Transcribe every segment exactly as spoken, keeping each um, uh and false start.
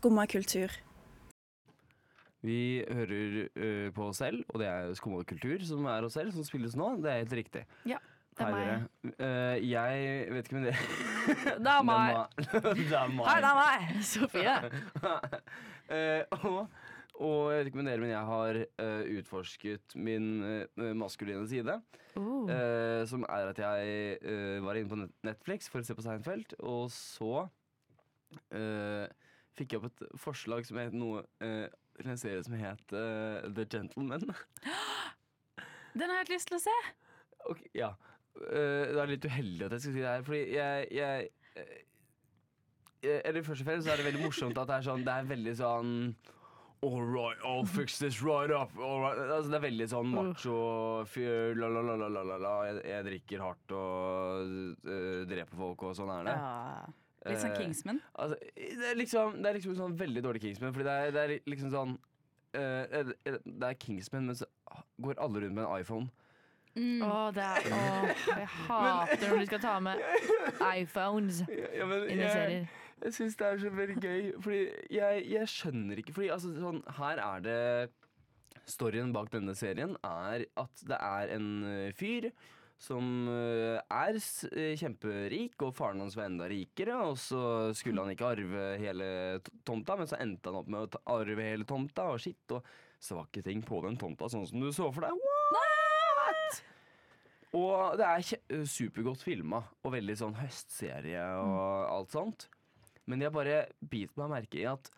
Skumma kultur. Vi hører uh, på oss selv, og det er Skumma kultur som er oss selv, som spilles nå. Det er helt riktig. Ja, det er meg. Uh, jeg vet ikke om det Det er meg. Det er meg. Hei, det er meg, Sofie. uh, og, og jeg vet ikke om dere, men jeg har uh, utforsket min uh, maskuline side. Uh. Uh, som er at jeg uh, var inne på Netflix for å se på Seinfeld, og så uh, fikk jeg opp et forslag som het noe uh, en serie som het uh, The Gentleman. Den har jeg litt lyst til å se. Okay, ja. Uh, det er litt uheldig at jeg skal si det her, fordi jeg, jeg, jeg Eller først og fremst så er det veldig morsomt at det er sånn, det er veldig sånn All right, I'll fix this right up. All right. Altså, det er veldig sånn macho fyr, la la la la la la. Jeg, jeg drikker hardt og uh, dreper folk og sånn er det. Ja. Litt sånn Kingsman? Uh, altså, det er liksom Det er liksom sånn veldig dårlig Kingsman. Fordi det er, det er liksom sånn uh, Det er Kingsman, men så går alle rundt med en iPhone. Mm. Åh, det er, åh, jeg hater når du skal ta med iPhones ja, men, inn i serier. Jeg, jeg synes det er så veldig gøy. Fordi jeg, jeg skjønner ikke Fordi altså, sånn, her er det storyen bak denne serien er at det er en fyr som er kjemperik, og faren hans var enda rikere, og så skulle han ikke arve hele tomta, men så endte han opp med å arve hele tomta, og shit, og svake ting på den tomta, sånn som du så for deg. What? Og det er supergodt filmet, og veldig sånn høstserie og alt sånt. Men jeg bare biter meg merke i at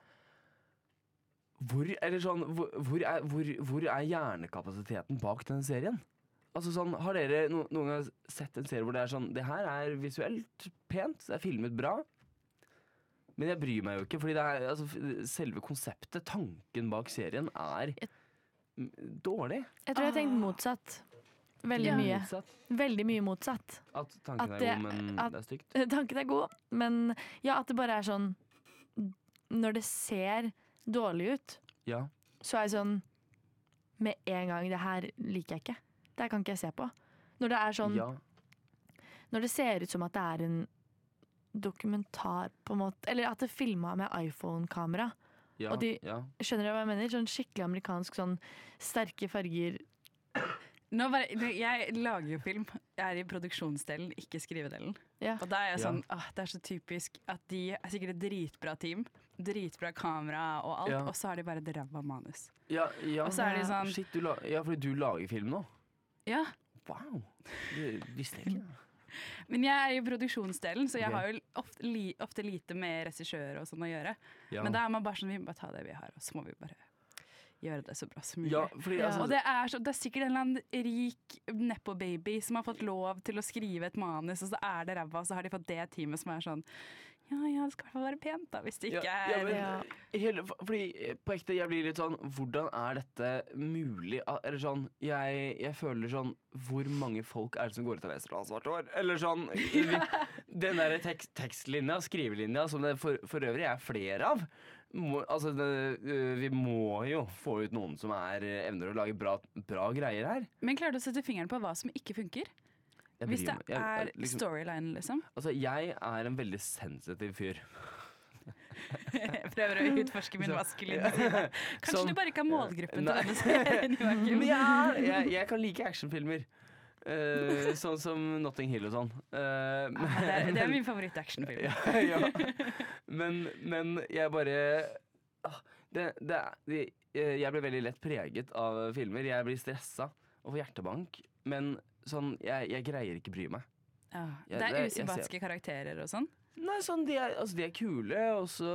hvor, eller sånn, hvor, hvor, er, hvor, hvor er hjernekapasiteten bak denne serien? Altså sånn, har dere no, noen gang sett en serie hvor det er sånn, det her er visuelt pent, det er filmet bra, men jeg bryr meg jo ikke, fordi det er, altså, selve konseptet, tanken bak serien er dårlig. Jeg tror jeg har tenkt motsatt. Veldig Ja. mye. Motsatt. Veldig mye motsatt. At tanken At er god, det- men at- det er stygt. Tanken er god, men ja, at det bare er sånn når det ser dårlig ut, Ja. så er jeg sånn med en gang, det her liker jeg ikke. Det her kan ikke jeg se på. Når det er sånn Ja. Når det ser ut som at det er en dokumentar på en måte, eller at det er filmet med iPhone-kamera. Ja. Og de- ja. Skjønner du hva jeg mener? Sånn skikkelig amerikansk, sånn sterke farger. Nå bare, jeg lager jo film. Jeg er i produksjonsdelen, ikke skrivedelen. Ja. Og da er jeg Ja. sånn, åh, det er så typisk at de er sikkert et dritbra team. Dritbra kamera og alt, Ja. og så har de bare et ræva manus. Ja, ja. Og så er de sånn- Shit, du la, ja, fordi du lager film nå. Ja, Wow. Det visste jeg ikke. men jeg er i produksjonsdelen, så jeg Ok. har jo ofte, li, ofte lite med regissører og sånn å gjøre. Ja. Men da er man bare sånn, vi må bare ta det vi har, og så må vi bare gjøre det så bra som mulig. Ja, fordi Ja. altså, Og det er, så, det er sikkert en eller annen rik nepo-baby som har fått lov til å skrive et manus, og så er det ræva, og så har de fått det teamet som er sånn ja, ja, det skal i hvert fall være pent da, hvis det ikke ja, er ja, men, Ja. hele, fordi på ekte jeg blir litt sånn, hvordan er dette mulig? Eller sånn, jeg, jeg føler sånn, hvor mange folk er det som går ut og leser Hans svarte hår? Eller sånn, vi, den der tekst, tekstlinja, skrivelinja, som det for, for øvrig er flere av, må, altså det, øh, vi må jo få ut noen som er evner å lage bra, bra greier her. Men klarer du å sette fingeren på hva som ikke funker? Jeg Hvis bryr det meg- jeg- er jeg liksom- storyline, liksom. Altså, jeg er en veldig sensitiv fyr. Jeg prøver å utforske min Så- maskuline side. Kanskje Sånn- du bare ikke har målgruppen Nei. til denne serien, Joakim? Men jeg, jeg, jeg kan like actionfilmer. Eh, sånn som Notting Hill og sånn. Eh, men- Ah, det, er, det er min favoritt-actionfilm. ja, ja. Men, men jeg bare ah, det, det, er- det, Jeg blir veldig lett preget av filmer. Jeg blir stressa og får hjertebank. Men sånn, jeg, jeg greier ikke bry meg. Ja, Ja, det det- er jeg ser- usympatiske karakterer og sånn. Nei, sånn, de er, altså, de er kule, og så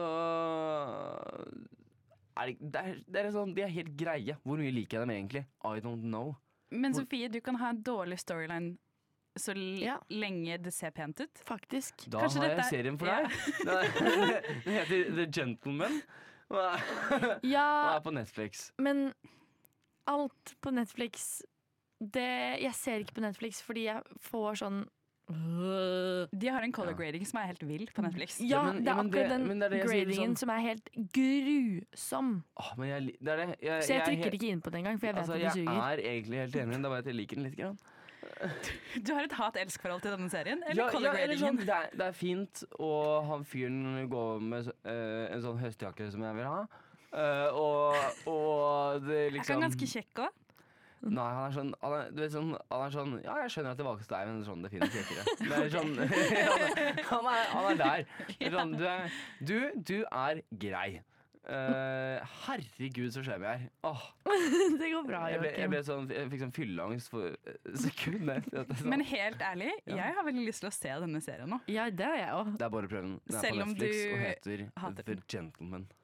er det, det, er, det er sånn, de er helt greie. Hvor mye liker jeg dem egentlig? I don't know. Men Sofie, du kan ha en dårlig storyline så l Ja. lenge det ser pent ut. Faktisk. Da Kanskje har jeg dette er- serien for ja. deg. Den heter The Gentleman. Og er, og Ja, er på Netflix. men alt på Netflix det, Jeg ser ikke på Netflix fordi jeg får sånn De har en color Ja. grading som er helt vill på Netflix. Ja, men- det ja, er men akkurat det- den men det er det jeg sier, gradingen sånn- som er helt grusom. Åh, men jeg, li- det er det. Jeg, Så jeg er trykker helt- ikke inn på det engang, for jeg vet altså, at det jeg suger. er egentlig helt enig, det er bare at jeg liker den litt. Grann. Du har et hat-elsk-forhold til denne serien? Eller Ja, ja, eller color sånn, gradingen? det, er, det er fint, og han fyren går med eh, en sånn høstjakke som jeg vil ha. Eh, og, og det Er ikke liksom han ganske kjekk òg? Nei, han er sånn, han er, du vet, sånn Han er sånn Ja, jeg skjønner at det valgte deg, men sånn, det finnes kjekkere. Det er sånn, han, er, han, er, han er der. Det er sånn, du, er, du, du er grei. Eh, herregud, så skjer vi her. Åh, Det går bra, jeg, ble, jeg, Joakim. ble sånn, jeg fikk sånn fylleangst for et sekund. Det, det, er sånn, Men helt ærlig, jeg har veldig lyst til å se denne serien nå. Ja, det har jeg òg. det er bare å prøve den. Den er Selv på om Netflix du og heter hater The den. Gentleman.